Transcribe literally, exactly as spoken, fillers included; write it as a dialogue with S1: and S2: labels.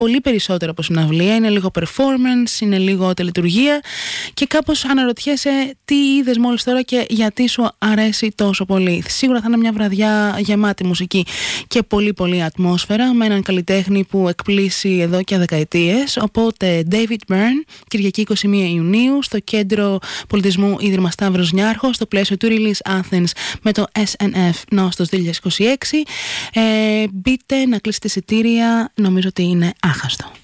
S1: πολύ περισσότερο από συναυλία, είναι λίγο performance, είναι λίγο τελετουργία και κάπως αναρωτιέσαι τι είδες μόλις τώρα και γιατί σου αρέσει τόσο πολύ. Σίγουρα θα είναι μια βραδιά γεμάτη μουσική και πολύ πολύ ατμόσφαιρα, με έναν καλλιτέχνη που εκπλήσει εδώ και δεκαετίες. Οπότε David Byrne, Κυριακή εικοστή πρώτη Ιουνίου στο Κέντρο Πολιτισμού Ίδρυμα Σταύρος Νιάρχος, στο πλαίσιο του Release Athens με το ες εν εφ Νόστος δύο χιλιάδες είκοσι έξι. Ε, μπείτε να κλείσετε εισιτήρια, νομίζω ότι είναι άχαστο.